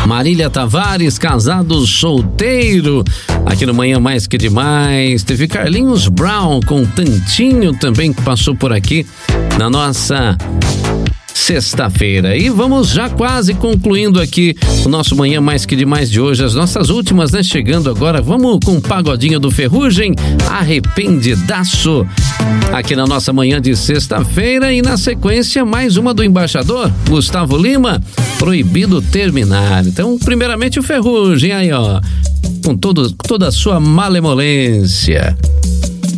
Marília Tavares, casado solteiro, aqui no Manhã Mais Que Demais. Teve Carlinhos Brown com Tantinho também, que passou por aqui na nossa sexta-feira. E vamos já quase concluindo aqui o nosso Manhã Mais Que Demais de hoje, as nossas últimas, né? Chegando agora, vamos com o pagodinho do Ferrugem, Arrependidaço, aqui na nossa manhã de sexta-feira. E na sequência, mais uma do embaixador, Gustavo Lima, Proibido Terminar. Então, primeiramente o Ferrugem, aí ó, com toda a sua malemolência.